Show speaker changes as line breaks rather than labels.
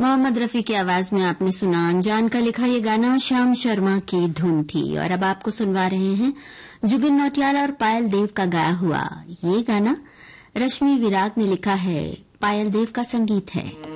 मोहम्मद रफी की आवाज में आपने सुना अनजान का लिखा ये गाना श्याम शर्मा की धुन थी। और अब आपको सुनवा रहे हैं जुबिन नौटियाल और पायल देव का गाया हुआ ये गाना। रश्मि विराग ने लिखा है, पायल देव का संगीत है।